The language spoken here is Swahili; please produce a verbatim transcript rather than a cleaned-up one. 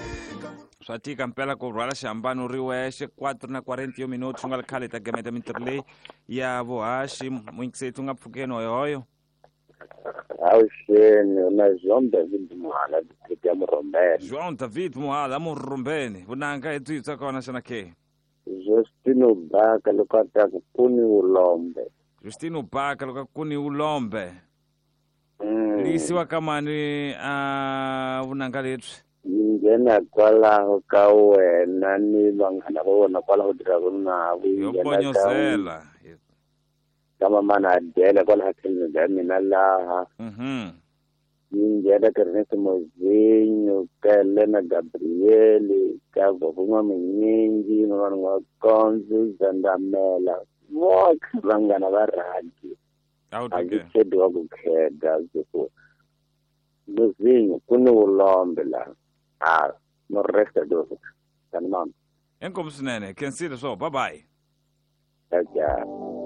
swa tika mpela ku rhwala xihambano ri wexe quatro na quarenta minutos swi nga li khale ta gemeta mintirho leyi ya vuhaxi muingiseti u nga pfukeni hoyohoyo hawu xeni na João David Muhala district ya Murhumbene. João David Muhala Murhumbene vunanga hi byitsa kona xana ke Justino Baka loko a ta ku kuni ulombe. Justino Baka loko kuni ulombe Mm. lisiwa ka mani a vunanga lebyi Nghena kwalaho ka wena ni vanghana va wena kwalaho tirhaka na yo bonyozela ka mamana Adela kwalaho tlhelweni bya mina laha mhm yi nghena ka Ernest Mozinho ka Elena Gabriele ka Vovuma Minyingi na vanhu va Konzo Zandamela votlhe vanghana va rhadi a wu a teke ndzi tshedi wa ku kheda ku Mozinho ku ni ulombe laha ah no resta dozo tani mama enkomo swinene khensile swo bye bye okay.